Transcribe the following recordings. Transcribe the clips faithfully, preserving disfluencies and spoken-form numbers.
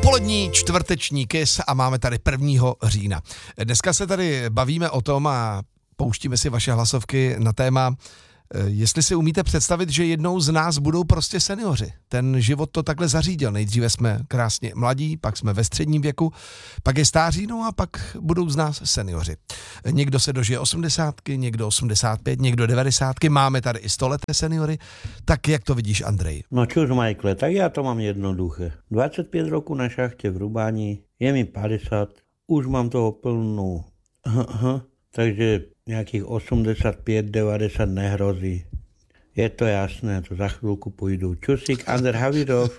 Dopolední čtvrteční Kiss a máme tady prvního října. Dneska se tady bavíme o tom a pouštíme si vaše hlasovky na téma, jestli si umíte představit, že jednou z nás budou prostě seniori. Ten život to takhle zařídil. Nejdříve jsme krásně mladí, pak jsme ve středním věku, pak je stáří, no a pak budou z nás seniori. Někdo se dožije osmdesátky, někdo osmdesát pět, někdo devadesátky, máme tady i stoleté seniory. Tak jak to vidíš, Andrej? No čuž, Michael, tak já to mám jednoduché. dvacet pět roků na šachtě v Rubáni, je mi padesát, už mám toho plnou. Aha, takže nějakých osmdesát pět devadesát nehrozí. Je to jasné, to za chvilku půjdu. Čusík, Ander Havidov.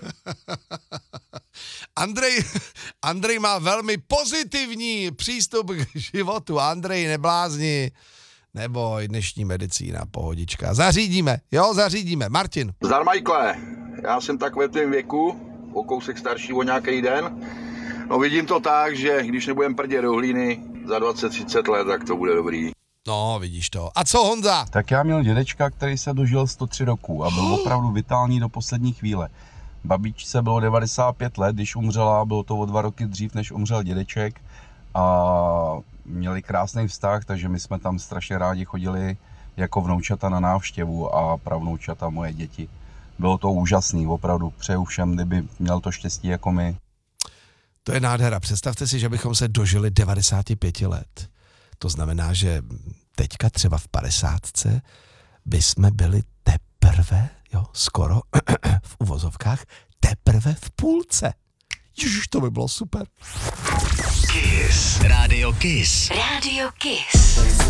Andrej, Andrej má velmi pozitivní přístup k životu. Andrej, neblázni. Neboj, dnešní medicína, pohodička. Zařídíme, jo, zařídíme. Martin. Zdar, Michaele. Já jsem tak ve tvém věku, o kousek starší o nějaký den. No vidím to tak, že když nebudem prdět do hlíny za dvacet třicet let, tak to bude dobrý. No, vidíš to. A co Honza? Tak já měl dědečka, který se dožil sto tři roků a byl opravdu vitální do poslední chvíle. Babičce bylo devadesát pět let, když umřela, bylo to o dva roky dřív, než umřel dědeček a měli krásný vztah, takže my jsme tam strašně rádi chodili jako vnoučata na návštěvu a pravnoučata moje děti. Bylo to úžasný, opravdu přeju všem, kdyby měl to štěstí jako my. To je nádhera. Představte si, že bychom se dožili devadesát pět let. To znamená, že teďka třeba v padesátce bychom byli teprve, jo, skoro v uvozovkách, teprve v půlce. Ježiš, to by bylo super. Kiss. Rádio Kiss. Rádio Kiss.